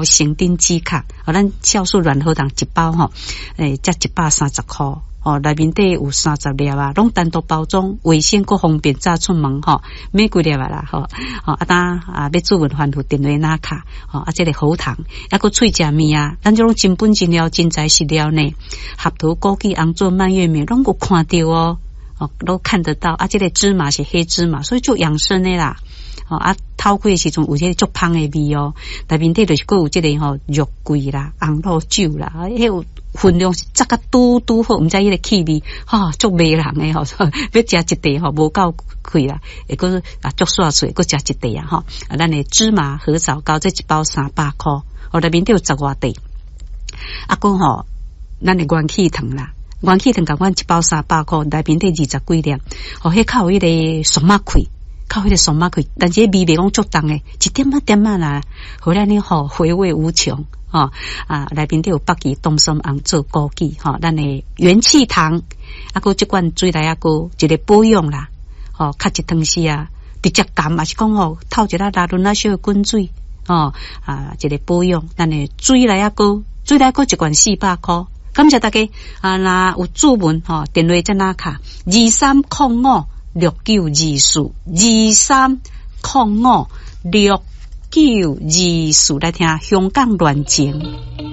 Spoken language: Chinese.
成丁止卡，咱酵素软核糖一包吼，才130块。内面底有30粒啊，拢单独包装，卫生搁方便炸出门吼，免几粒啊啦吼。当要做文番薯电话拿卡，这个核糖，还搁脆食面啊，咱这种真本真料真材实料呢，合桃、枸杞、红枣、蔓越莓，拢有看到哦，都看得到啊。这个芝麻是黑芝麻，所以就养生的啦。偷开的时阵有这个足香的味哦，内面底就是搁有这个肉桂啦、红露酒啦，迄有分量是这个拄好，唔知伊个气味足迷人的要食一袋无够开啦，会搁足煞脆，搁食一袋啊咱的芝麻核枣糕这一包300块，内面底有10外袋，搁咱的元气糖啦。元气糖共阮一包300块，内面底20几粒，迄靠有迄个松马开。靠迄个松马开，但是味袂讲足重诶，一点啦，互咱呢回味无穷内面都有北极冬松红枣枸杞咱的元气糖，搁即罐水来搁一个保养啦，较一汤时啊，直接甘，也是讲透一拉拉轮小滚水一个保养，咱的水来搁一罐400块。感谢大家若有注文电话在哪卡23056924来听香港乱情。